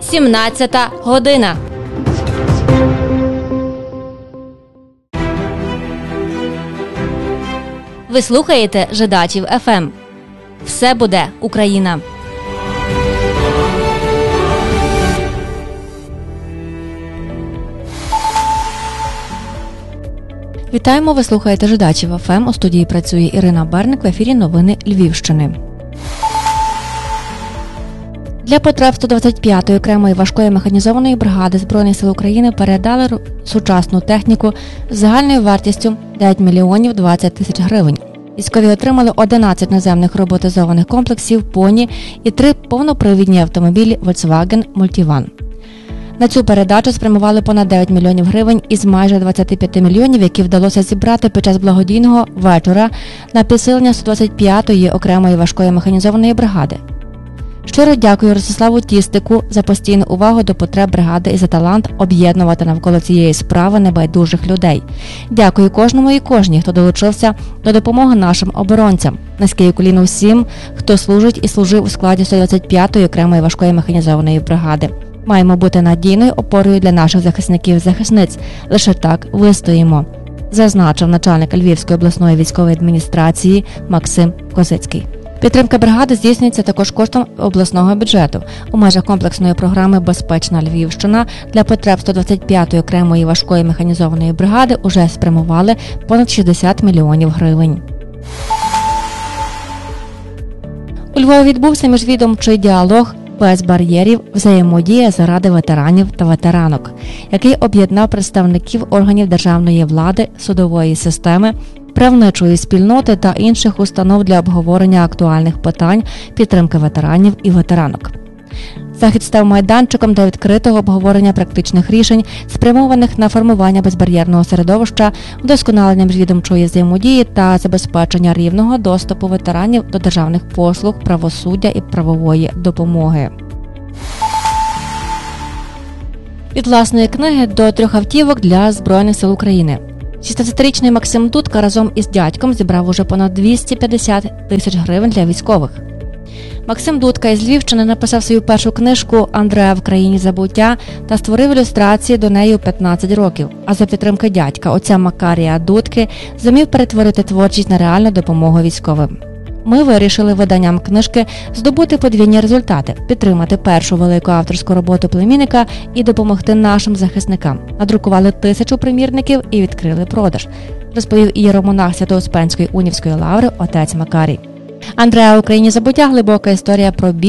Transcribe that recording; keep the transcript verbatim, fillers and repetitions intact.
сімнадцята година. Ви слухаєте Жидачів еф ем. Все буде Україна. Вітаємо, ви слухаєте Жидачів еф ем. У студії працює Ірина Берник, в ефірі новини Львівщини. Для потреб сто двадцять п'ятої окремої важкої механізованої бригади Збройних сил України передали сучасну техніку з загальною вартістю дев'ять мільйонів двадцять тисяч гривень. Військові отримали одинадцять наземних роботизованих комплексів «Поні» і три повнопривідні автомобілі Volkswagen Multivan. На цю передачу спрямували понад дев'ять мільйонів гривень із майже двадцять п'ять мільйонів, які вдалося зібрати під час благодійного вечора на підсилення сто двадцять п'ятої окремої важкої механізованої бригади. Щиро дякую Ростиславу Тістику за постійну увагу до потреб бригади і за талант об'єднувати навколо цієї справи небайдужих людей. Дякую кожному і кожній, хто долучився до допомоги нашим оборонцям. Низький уклін усім, хто служить і служив у складі сто двадцять п'ятої окремої важкої механізованої бригади. Маємо бути надійною опорою для наших захисників і захисниць. Лише так вистоїмо, зазначив начальник Львівської обласної військової адміністрації Максим Козицький. Підтримка бригади здійснюється також коштом обласного бюджету. У межах комплексної програми «Безпечна Львівщина» для потреб сто двадцять п'ятої окремої важкої механізованої бригади уже спрямували понад шістдесят мільйонів гривень. У Львові відбувся міжвідомчий діалог «Без бар'єрів. Взаємодія заради ветеранів та ветеранок», який об'єднав представників органів державної влади, судової системи, правничої спільноти та інших установ для обговорення актуальних питань підтримки ветеранів і ветеранок. Захід став майданчиком для відкритого обговорення практичних рішень, спрямованих на формування безбар'єрного середовища, вдосконалення міжвідомчої взаємодії та забезпечення рівного доступу ветеранів до державних послуг, правосуддя і правової допомоги. Від власної книги до трьох автівок для Збройних сил України. шістнадцятирічний Максим Дудка разом із дядьком зібрав уже понад двісті п'ятдесят тисяч гривень для військових. Максим Дудка із Львівщини написав свою першу книжку «Андреа в країні забуття» та створив ілюстрації до неї у п'ятнадцять років. А за підтримки дядька, отця Макарія Дудки, зумів перетворити творчість на реальну допомогу військовим. Ми вирішили виданням книжки здобути подвійні результати – підтримати першу велику авторську роботу племінника і допомогти нашим захисникам. Надрукували тисячу примірників і відкрили продаж, розповів ієромонах Свято-Успенської унівської лаври отець Макарій. «Андреа в країні забуття» – глибока історія про біль,